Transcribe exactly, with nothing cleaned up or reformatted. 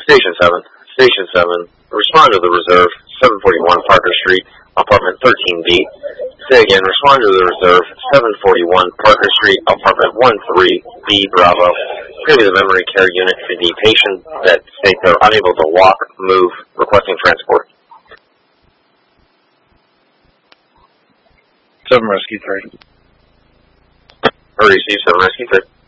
Station seven. Station seven. Respond to the reserve, seven forty-one Parker Street, apartment thirteen B. Say again, respond to the reserve, seven forty-one Parker Street, apartment one three B, Bravo. Go to the memory care unit for the patient that states they're unable to walk, move, requesting transport. seven Rescue three. Receive seven Rescue three.